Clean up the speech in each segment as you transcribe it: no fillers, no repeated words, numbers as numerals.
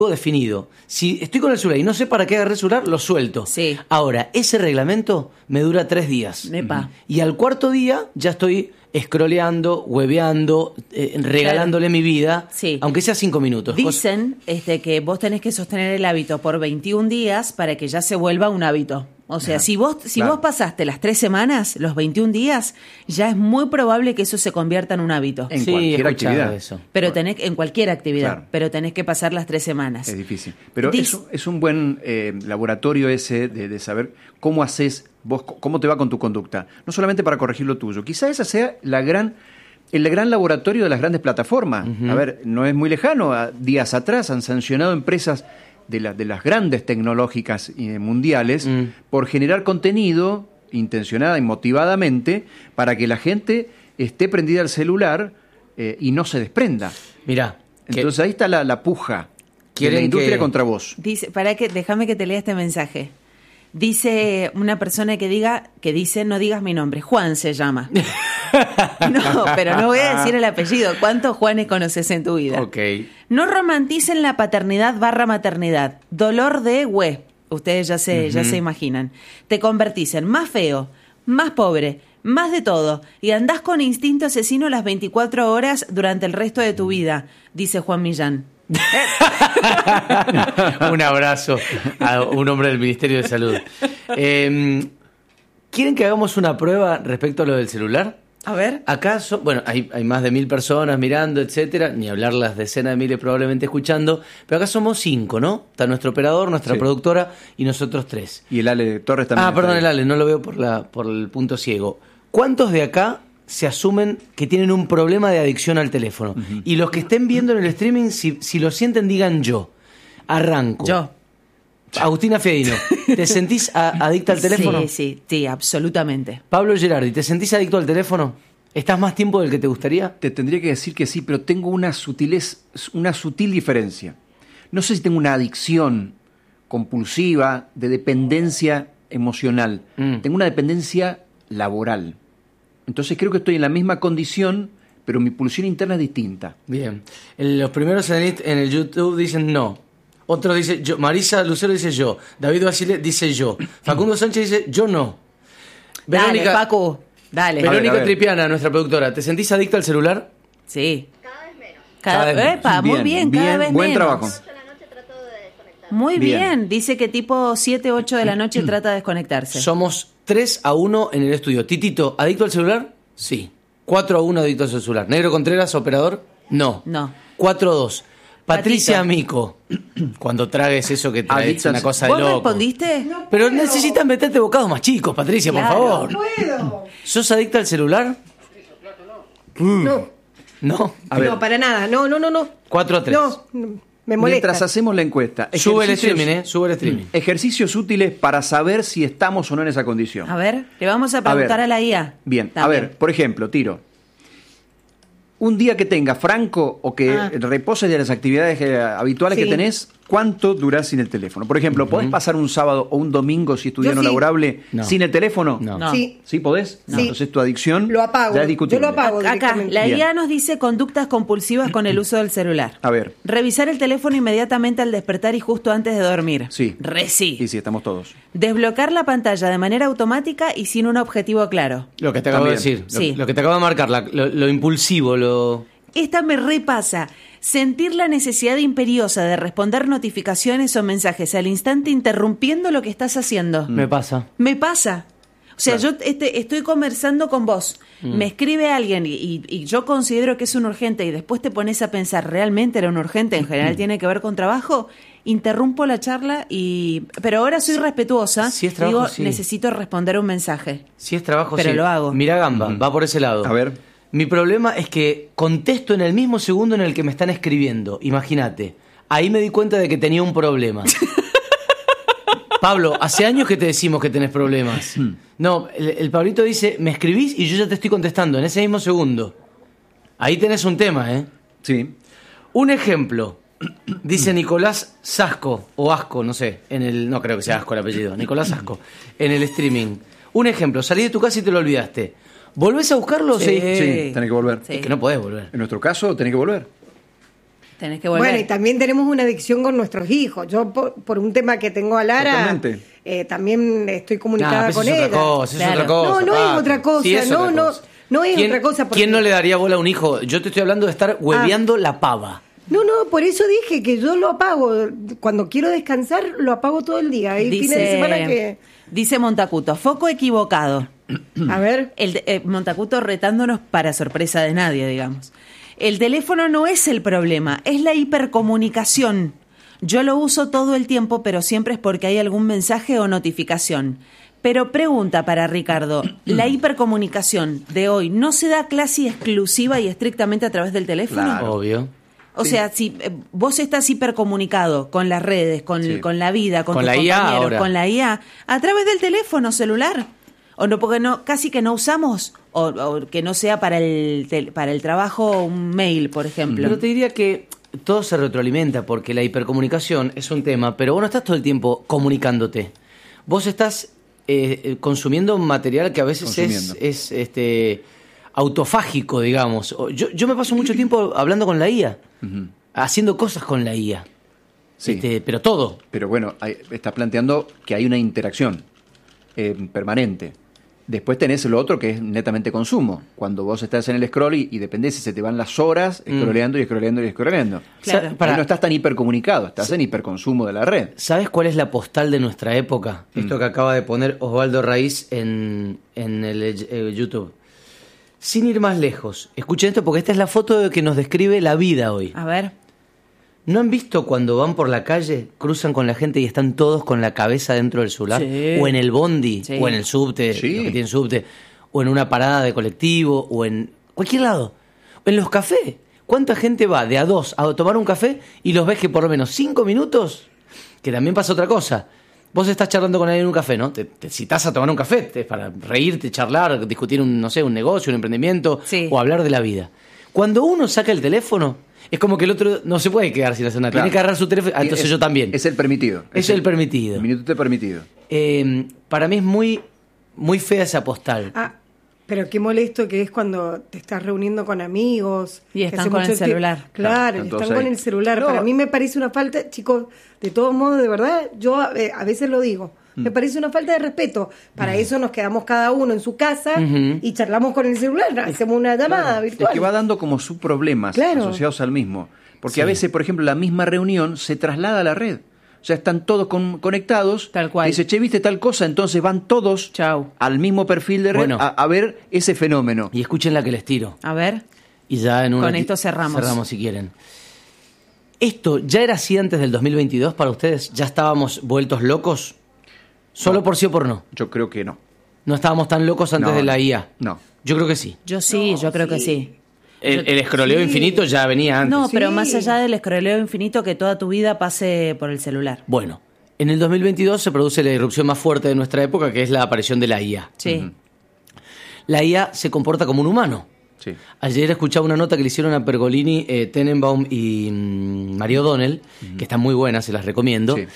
definido. Si estoy con el celular y no sé para qué agarré el celular, lo suelto. Sí. Ahora, ese reglamento me dura 3 días. Epa. Y al cuarto día ya estoy scrolleando, hueveando, regalándole mi vida, Sí. aunque sea 5 minutos. Dicen que vos tenés que sostener el hábito por 21 días para que ya se vuelva un hábito. O sea, si vos pasaste las 3 semanas, los 21 días, ya es muy probable que eso se convierta en un hábito. En Sí, cualquier he escuchado actividad. eso. Pero en cualquier actividad, Claro. pero tenés que pasar las 3 semanas. Es difícil. Pero Dis- eso es un buen laboratorio ese de saber cómo haces vos, cómo te va con tu conducta. No solamente para corregir lo tuyo. Quizá esa sea el gran laboratorio de las grandes plataformas. A ver, no es muy lejano. Días atrás han sancionado empresas de las grandes tecnológicas mundiales por generar contenido intencionada y motivadamente para que la gente esté prendida al celular y no se desprenda. Mirá, Entonces ahí está la puja de la Quieren industria que- contra vos. Dice, déjame que te lea este mensaje. Dice una persona que dice, no digas mi nombre, Juan se llama. No, pero no voy a decir el apellido. ¿Cuántos Juanes conoces en tu vida? Ok. No romanticen la paternidad / maternidad. Dolor de hue. Ustedes ya se imaginan. Te convertís en más feo, más pobre, más de todo. Y andás con instinto asesino las 24 horas durante el resto de tu vida, dice Juan Millán. Un abrazo a un hombre del Ministerio de Salud. ¿Quieren que hagamos una prueba respecto a lo del celular? A ver. Acá hay más de 1000 personas mirando, etcétera, ni hablar las decenas de miles probablemente escuchando, pero acá somos 5, ¿no? Está nuestro operador, nuestra Sí. productora y nosotros 3. Y el Ale Torres también. está Perdón, ahí. el Ale, no lo veo por el punto ciego. ¿Cuántos de acá se asumen que tienen un problema de adicción al teléfono? Y los que estén viendo en el streaming, si lo sienten, digan yo. Arranco. Yo. Agustina Fiedino, ¿te sentís adicta al teléfono? Sí, absolutamente. Pablo Gerardi, ¿te sentís adicto al teléfono? ¿Estás más tiempo del que te gustaría? Te tendría que decir que sí, pero tengo una sutil diferencia. No sé si tengo una adicción compulsiva de dependencia emocional. Tengo una dependencia laboral. Entonces creo que estoy en la misma condición, pero mi pulsión interna es distinta. Bien. Los primeros en el YouTube dicen no. Otro dice yo. Marisa Lucero dice yo. David Basile dice yo. Facundo Sánchez dice yo no. Dale, Paco. Dale. Verónica A ver. Tripiana, nuestra productora, ¿te sentís adicta al celular? Sí. Cada vez menos. Cada vez menos. Epa, muy bien, cada vez buen menos. trabajo. 8 de la noche trato de desconectar. Muy Bien. bien. Dice que tipo 7, 8 de la noche trata de desconectarse. Somos 3-1 en el estudio. Titito, ¿adicto al celular? Sí. 4-1 adicto al celular. Negro Contreras, operador? No. No. 4-2. Patricia Patito. Amico. Cuando tragues eso que traes, Adicta al- una cosa de ¿Vos loco. respondiste? Pero necesitan meterte bocados más chicos, Patricia, Claro. por favor. No puedo. ¿Sos adicta al celular? No, No. A ver, no, para nada. No. 4-3. No, me molesta. mientras hacemos la encuesta, Sube el ejercicios- streaming, Sube el streaming. Ejercicios útiles para saber si estamos o no en esa condición. A ver, le vamos a preguntar a, ver. la IA. Bien, También. a ver, por ejemplo, tiro. Un día que tenga franco o que reposes de las actividades habituales Sí. que tenés, ¿cuánto durás sin el teléfono? Por ejemplo, ¿podés pasar un sábado o un domingo si es tu día Yo no sí. laborable No. sin el teléfono? No. No. Sí. ¿Sí podés? No. Entonces tu adicción Lo apago. ya es discutible. Yo lo apago. Acá, directamente. la Bien. IA nos dice conductas compulsivas con el uso del celular. A ver. Revisar el teléfono inmediatamente al despertar y justo antes de dormir. Sí. Sí. Y sí, estamos todos. Desbloquear la pantalla de manera automática y sin un objetivo claro. Lo que te acabo de También. decir. Sí. Lo que te acabo de marcar. Lo impulsivo, lo... Esta me repasa. Sentir la necesidad imperiosa de responder notificaciones o mensajes al instante interrumpiendo lo que estás haciendo. Me pasa. Me pasa. O sea, yo estoy conversando con vos, me escribe alguien y yo considero que es un urgente y después te pones a pensar, ¿realmente era un urgente? En general tiene que ver con trabajo. Interrumpo la charla pero ahora soy respetuosa. si es trabajo, digo, sí. necesito responder un mensaje. Si es trabajo, Pero sí. lo hago. Mira Gamba, va por ese lado. A ver. Mi problema es que contesto en el mismo segundo en el que me están escribiendo. Imagínate. Ahí me di cuenta de que tenía un problema. Pablo, hace años que te decimos que tenés problemas. No, el Pablito dice, me escribís y yo ya te estoy contestando en ese mismo segundo. Ahí tenés un tema, ¿eh? Sí. Un ejemplo. Dice Nicolás Sasco, o Asco, no sé. No creo que sea Asco el apellido. Nicolás Asco. En el streaming. Un ejemplo. Salí de tu casa y te lo olvidaste. ¿Volvés a buscarlo? Sí. Sí, tenés que volver. Sí. Es que no podés volver. En nuestro caso, tenés que volver. Tenés que volver. Bueno, y también tenemos una adicción con nuestros hijos. Yo, por un tema que tengo a Lara, Totalmente. también estoy comunicada Nah, con es ella. otra cosa, es Claro. otra cosa. No es Pato. otra cosa, Sí, es no, otra no, cosa. no es otra cosa, porque- ¿Quién no le daría bola a un hijo? Yo te estoy hablando de estar hueveando la pava. No, por eso dije que yo lo apago. Cuando quiero descansar, lo apago todo el día. Hay fines de semana que... Dice Montacuto, foco equivocado. A ver... Montacuto retándonos para sorpresa de nadie, digamos. El teléfono no es el problema, es la hipercomunicación. Yo lo uso todo el tiempo, pero siempre es porque hay algún mensaje o notificación. Pero pregunta para Ricardo, ¿la hipercomunicación de hoy no se da casi exclusiva y estrictamente a través del teléfono? Claro. Obvio. O sea, si vos estás hipercomunicado con las redes, con la vida, con Con tus la IA compañeros, ahora. con la IA, a través del teléfono celular. O no, porque no, casi que no usamos, o que no sea para el trabajo un mail, por ejemplo. Pero te diría que todo se retroalimenta porque la hipercomunicación es un tema, pero vos no estás todo el tiempo comunicándote. Vos estás consumiendo material que a veces es autofágico, digamos. Yo me paso mucho tiempo hablando con la IA, haciendo cosas con la IA. Sí. Pero todo. Pero bueno, estás planteando que hay una interacción permanente. Después tenés lo otro que es netamente consumo. Cuando vos estás en el scroll y dependés si se te van las horas scrolleando y scrolleando y scrolleando. Claro. Ahí no estás tan hipercomunicado, estás en hiperconsumo de la red. ¿Sabes cuál es la postal de nuestra época? Esto que acaba de poner Osvaldo Raíz en el YouTube. Sin ir más lejos, escuchen esto porque esta es la foto que nos describe la vida hoy. A ver. ¿No han visto cuando van por la calle, cruzan con la gente y están todos con la cabeza dentro del celular? Sí. O en el bondi, Sí. o en el subte, Sí. los que tienen subte, o en una parada de colectivo, o en cualquier lado. O en los cafés. ¿Cuánta gente va de a dos a tomar un café y los ves que por lo menos 5 minutos? Que también pasa otra cosa. Vos estás charlando con alguien en un café, ¿no? Te citás a tomar un café para reírte, charlar, discutir un negocio, un emprendimiento, Sí. o hablar de la vida. Cuando uno saca el teléfono, es como que el otro no se puede quedar sin hacer nada. Claro. Tiene que agarrar su teléfono. Ah, entonces yo también. Es el permitido. Es el permitido. El minuto permitido. Para mí es muy, muy fea esa postal. Ah, pero qué molesto que es cuando te estás reuniendo con amigos. Y que están hace con mucho el celular. Claro, Están y todos están con ahí. el celular. No. Para mí me parece una falta, chicos, de todos modos, de verdad, yo a veces lo digo. Me parece una falta de respeto. Para eso nos quedamos cada uno en su casa y charlamos con el celular, hacemos una llamada virtual. Es que va dando como subproblemas Claro. asociados al mismo. Porque Sí. a veces, por ejemplo, la misma reunión se traslada a la red. O sea, están todos conectados. Tal cual. Dice, che, ¿viste tal cosa? Entonces van todos Chau. al mismo perfil de red Bueno. a ver ese fenómeno. Y escuchen la que les tiro. A ver. Y ya en Con esto cerramos. Cerramos si quieren. ¿Esto ya era así antes del 2022 para ustedes? ¿Ya estábamos vueltos locos? ¿Solo No. por sí o por no? Yo creo que no. ¿No estábamos tan locos antes No, de la IA? no. Yo creo que sí. Yo sí, yo creo que sí. El escroleo infinito ya venía antes. No, pero Sí. más allá del escroleo infinito, que toda tu vida pase por el celular. Bueno, en el 2022 se produce la irrupción más fuerte de nuestra época, que es la aparición de la IA. Sí. La IA se comporta como un humano. Sí. Ayer escuchaba una nota que le hicieron a Pergolini, Tenenbaum y Mario O'Donnell, que están muy buenas, se las recomiendo. Sí.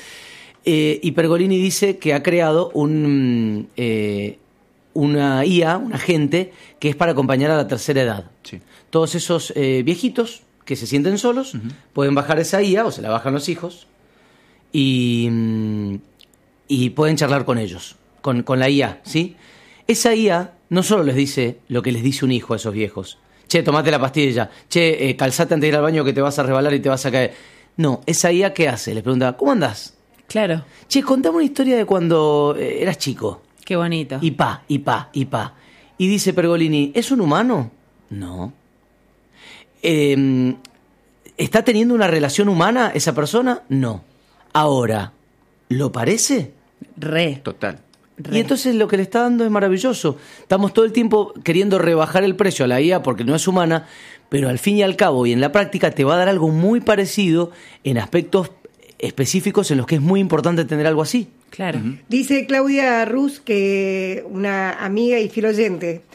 Y Pergolini dice que ha creado una IA, un agente, que es para acompañar a la tercera edad. Sí. Todos esos viejitos que se sienten solos pueden bajar esa IA, o se la bajan los hijos, y pueden charlar con ellos, con la IA, ¿sí? Esa IA no solo les dice lo que les dice un hijo a esos viejos. Che, tomate la pastilla. Che, calzate antes de ir al baño que te vas a resbalar y te vas a caer. No, esa IA, ¿qué hace? Les pregunta, ¿cómo andás? Claro. Che, contame una historia de cuando eras chico. Qué bonito. Y pa. Y dice Pergolini, ¿es un humano? No. ¿Está teniendo una relación humana esa persona? No. Ahora, ¿lo parece? Re. Total. Y entonces lo que le está dando es maravilloso. Estamos todo el tiempo queriendo rebajar el precio a la IA porque no es humana, pero al fin y al cabo y en la práctica te va a dar algo muy parecido en aspectos específicos en los que es muy importante tener algo así. Claro. Dice Claudia Ruz, que una amiga y fiel oyente,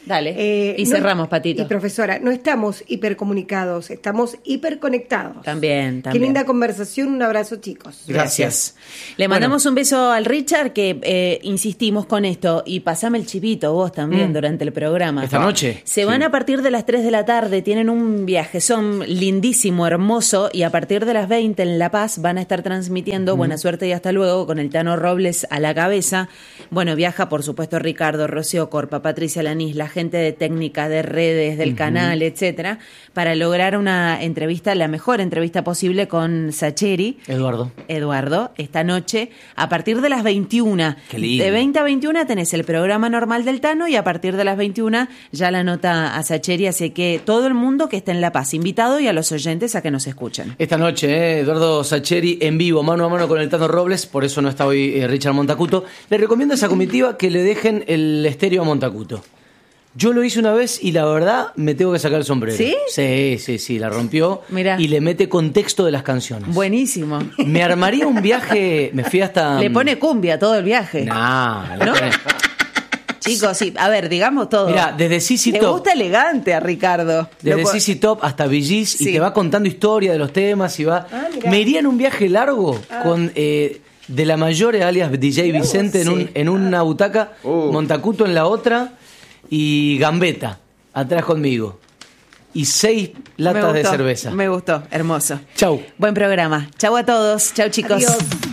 Dale. Y cerramos, Patito. Y profesora, no estamos hipercomunicados, estamos hiperconectados. También. Qué linda conversación, un abrazo, chicos. Gracias. Le mandamos un beso al Richard, que insistimos con esto, y pasame el chivito vos también durante el programa. Esta noche. Se van a partir de las 3 de la tarde, tienen un viaje, son lindísimo, hermoso, y a partir de las 20 en La Paz van a estar transmitiendo Buena Suerte y Hasta Luego, con el Tano Robles a la cabeza. Bueno, viaja por supuesto Ricardo, Rocío Corpa, Patricia Lanís, la gente de técnica, de redes, del canal, etcétera, para lograr una entrevista, la mejor entrevista posible con Sacheri. Eduardo, esta noche, a partir de las 21. Qué lindo. De 20 a 21 tenés el programa normal del Tano, y a partir de las 21 ya la nota a Sacheri, así que todo el mundo que esté en La Paz, invitado, y a los oyentes a que nos escuchen. Esta noche, Eduardo Sacheri en vivo, mano a mano con el Tano Robles, por eso no está hoy Richard Montacuto. Le recomiendo a esa comitiva que le dejen el estéreo a Montacuto. Yo lo hice una vez y la verdad me tengo que sacar el sombrero. ¿Sí? Sí, la rompió. Mirá. Y le mete contexto de las canciones. Buenísimo. Me armaría un viaje, me fui hasta... Le pone cumbia todo el viaje. Nah, ¿No? Chicos, sí, a ver, digamos todo. Mira, desde CC Le Top. gusta elegante a Ricardo. Desde CC Top hasta Bee Gees, Sí. y te va contando historia de los temas y va... mirá. Me iría en un viaje largo con De La Mayore, alias DJ Vicente, en una butaca, Montacuto en la otra y Gambetta atrás conmigo. Y 6 latas de cerveza. Me gustó, hermoso. Chau. Buen programa. Chau a todos. Chau, chicos. Adiós.